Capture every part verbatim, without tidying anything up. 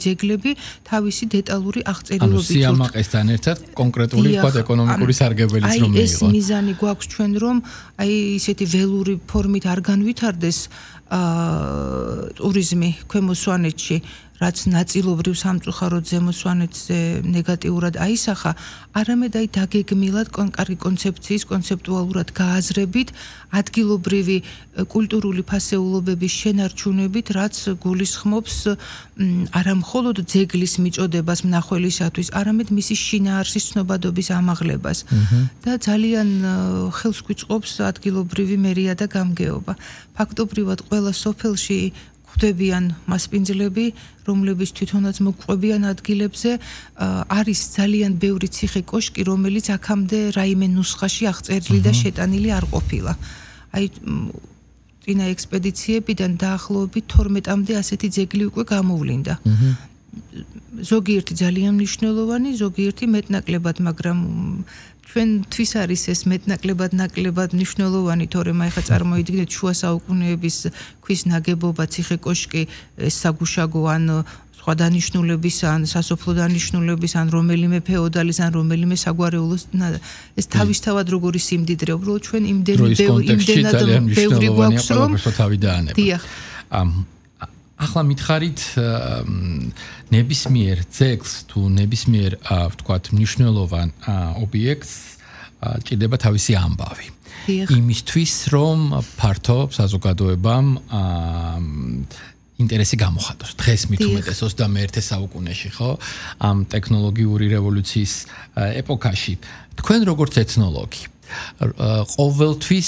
ძეგლები თავისი დეტალური აღწერილობით. ანუ სიამაყესთან ერთად კონკრეტული ვთქვათ ეკონომიკური სარგებელიც რომ მიიღო. ეს მიზანი გვაქვს ჩვენ რომ აი ისეთი ველური ფორმით არ განვითარდეს ტურიზმი ქვემო სვანეთში, რაც ნაწილობრივ სამწუხაროდ ზემო სვანეთზე ნეგატიურად აისახა, არამედ აი დაგეგმილად კარგი კონცეფციის კონცეპტუალურად გააზრებით ადგილობრივი კულტურული ფასეულობების შენარჩუნებით, რაც გულისხმობს არა მხოლოდ ძეგლის მიწოდებას მნახველისათვის, არამედ მისი შინაარსის ცნობადობის ამაღლებას და ძალიან ხელს გვიწყობს ადგილობრივი მერია და გამგეობა. ფაქტობრივად ყველა სოფელში ხვდებიან მასპინძლები, რომლებიც თვითონაც მოგვყვებიან ადგილებზე, არის ძალიან ბევრი ციხე-კოშკი, რომელიც აქამდე რაიმე ნუსხაში აღწერილი და შეტანილი არ ყოფილა. აი წინა ექსპედიციებიდან დაახლოებით თორმეტამდე ასეთი ძეგლი უკვე გამოვლინდა. ზოგიერთი ძალიან მნიშვნელოვანი, ზოგიერთი მეტნაკლებად, მაგრამ ჩვენთვის არის ეს მეტნაკლებად ნაკლებად მნიშვნელოვანი, თორემ აი ხა წარმოიდგინეთ შუა საუკუნეების ქვის ნაგებობა, ციხე-კოშკი, ეს საგუშაგო ან სხვა დანიშნულების ან სასოფლო დანიშნულების ან რომელიმე ფეოდალის ან რომელიმე საგვარეულოს ეს თავისთავად როგორი სიმდიდრე, უბრალოდ ჩვენ იმდენი იმდენად ბევრი გვაქვს რომ დიახ. ახლა მითხარით ნებისმიერ ძეგლს თუ ნებისმიერ ვთქვათ მნიშვნელოვან ობიექტს ჭირდება თავისი ამბავი. იმისთვის რომ ფართო საზოგადოებამ ინტერესი გამოხატოს. დღეს მით უმეტეს ოცდამეერთე საუკუნეში, ხო? ამ ტექნოლოგიური რევოლუციის ეპოქაში თქვენ როგორც ეთნოლოგი ყოველთვის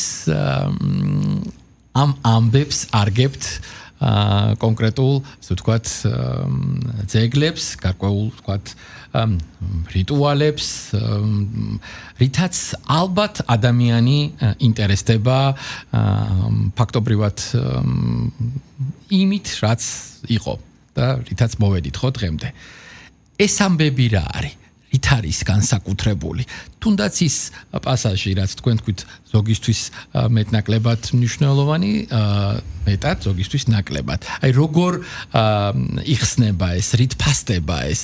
ამ ამბებს არგებთ კონკრეტულ, ასე ვთქვათ, ძეგლებს, გარკვეულ, ვთქვათ, რიტუალებს, რითაც ალბათ ადამიანი ინტერესდება ფაქტობრივად იმით, რაც იყო და რითაც მოვედით ხო დღემდე. ეს ამბები რა არის? რით არის განსაკუთრებული? თუნდაც ის პასაჟი, რაც თქვენ თქვით, ზოგისთვის მეტნაკლებად მნიშვნელოვანი, მეტად ზოგისთვის ნაკლებად. აი როგორ იხსნება ეს, რით ფასდება ეს?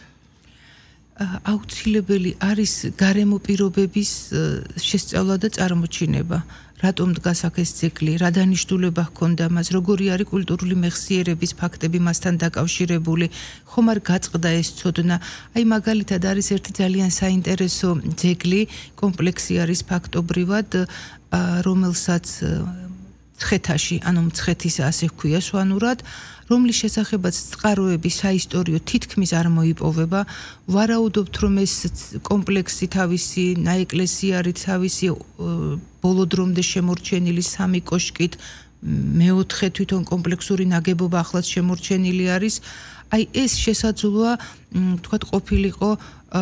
აუცილებელი არის გარემო პირობების შესწავლა და წარმოჩინება. რატომ დგას აქ ეს ძეგლი, რა დანიშნულება ჰქონდა მას, როგორი არის კულტურული მეხსიერების ფაქტები მასთან დაკავშირებული, ხომ არ გაწყდა ეს ცოდნა. აი მაგალითად არის ერთი ძალიან საინტერესო ძეგლი, კომპლექსი არის ფაქტობრივად, რომელსაც მცხეთაში, ანუ მცხეთის ასე ჰქვია სვანურად, რომლის შესახებაც წყაროები საისტორიო თითქმის არ მოიპოვება. ვარაუდობთ, რომ ეს კომპლექსი თავისი ნაეკლესიარით, თავისი ბოლო დრომდე შემორჩენილი სამი კოშკით, მეოთხე თვითონ კომპლექსური ნაგებობა ახლაც შემორჩენილი არის. აი ეს შესაძლოა, თქვათ, ყოფილიყო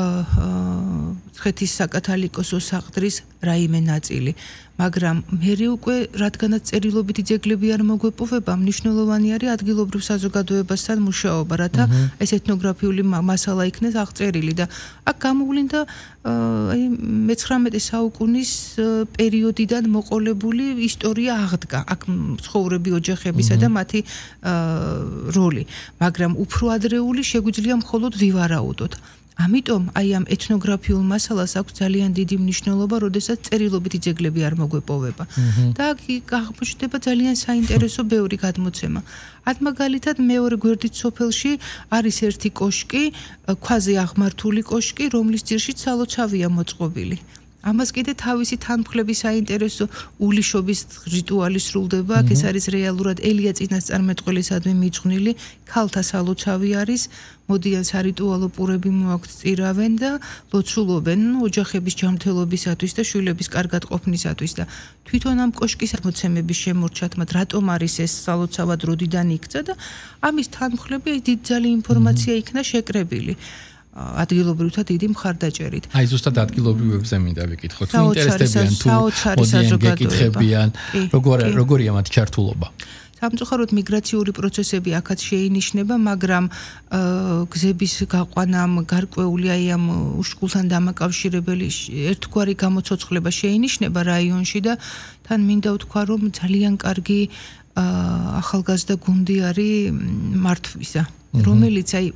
მცხეთის საკათალიკოსო საყდრის რაიმე ნაწილი. მაგრამ მერე უკვე რადგანაც წერილობითი ძეგლები არ მოგვეპოვება, მნიშვნელოვანი არის ადგილობრივ საზოგადოებასთან მუშაობა, რათა ეს ეთნოგრაფიული მასალა იქნეს აღწერილი და აქ გამოვლინდა აი მეცხრამეტე საუკუნის პერიოდიდან მოყოლებული ისტორია აღდგა. აქ ცხოვრები ოჯახებისა და მათი როლი, მაგრამ უფრო ადრეული შეგვიძლია მხოლოდ ვივარაუდოთ. ამიტომ აი ამ ეთნოგრაფიულ მასალას აქვს ძალიან დიდი მნიშვნელობა, როდესაც წერილობითი ძეგლები არ მოგვეპოვება. და აქ აღმოჩნდება ძალიან საინტერესო ბევრი გადმოცემა. ად მაგალითად მეორე გვერდით სოფელში არის ერთი კოშკი, ქვაზე აღმართული კოშკი, რომლის ძირშიც სალოცავია მოწყობილი. ამას კიდე თავისი თანმხლები საინტერესო ულიშობის რიტუალი სრულდება. აქ ეს არის რეალურად ელია წინასწარმეტყველისადმი მიძღვნილი ქალთა სალოცავი არის. მოდიან სარიტუალო პურები მოაქვთ, წირავენ და ლოცულობენ ოჯახების ჯანმრთელობისათვის და შვილების კარგად ყოფნისათვის და თვითონ ამ კოშკის მოცემების შემორჩათ, მათ რატომ არის ეს სალოცავად როდიდან იქცა და ამის თანმხლები დიდძალი ინფორმაცია იქნა შეკრებილი. ადგილობრივთა დიდი მხარდაჭერით. აი ზუსტად ადგილობრივებზე მინდა ვიკითხოთ. თუ ინტერესდებიან თუ მოდიან გეკითხებიან, როგორ როგორია მათი ჩართულობა? სამწუხაროდ მიგრაციული პროცესები აქაც შეინიშნება, მაგრამ გზების გაყვანამ გარკვეული აი ამ უშკულთან დამაკავშირებელი ერთგვარი გამოცოცხლება შეინიშნება რაიონში და თან მინდა ვთქვა, რომ ძალიან კარგი ახალგაზრდა გუნდი არის მართვისა, რომელიც აი